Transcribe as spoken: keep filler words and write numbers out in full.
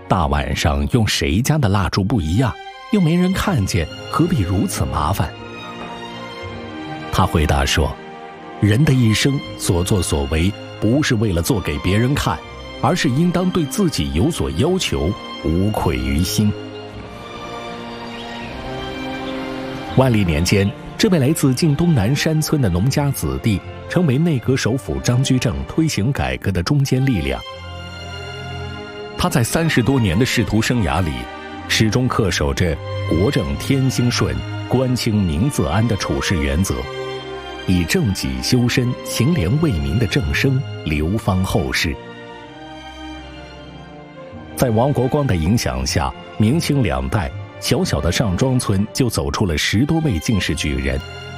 大晚上用谁家的蜡烛不一样，又没人看见，何必如此麻烦？他回答说，人的一生所作所为，不是为了做给别人看，而是应当对自己有所要求，无愧于心。万历年间，这位来自晋东南山村的农家子弟，成为内阁首辅张居正推行改革的中坚力量。他在三十多年的仕途生涯里，始终恪守着国正天兴顺、官清民自安的处事原则，以正己修身、清廉为民的正声流芳后世。在王国光的影响下，明清两代小小的上庄村就走出了十多位进士举人，